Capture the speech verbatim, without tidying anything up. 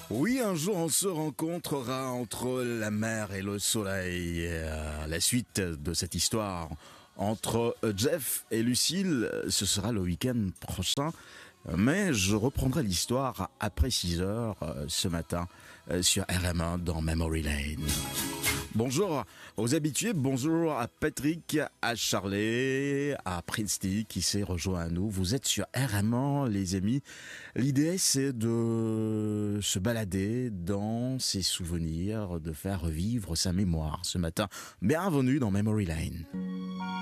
Oui, un jour on se rencontrera entre la mer et le soleil. Euh, la suite de cette histoire entre Jeff et Lucille, ce sera le week-end prochain. Mais je reprendrai l'histoire après six heures euh, ce matin euh, sur R M un dans Memory Lane. Bonjour aux habitués, bonjour à Patrick, à Charlie, à Prince qui s'est rejoint à nous. Vous êtes sur R M un, les amis. L'idée, c'est de se balader dans ses souvenirs, de faire revivre sa mémoire ce matin. Bienvenue dans Memory Lane.